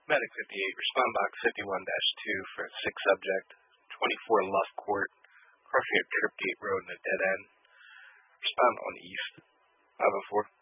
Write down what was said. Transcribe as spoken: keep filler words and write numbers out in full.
Medic fifty-eight, respond box fifty-one dash two for six subject, twenty-four Luff Court, crossing at Tripgate Road in a dead end. Respond on east, five oh four.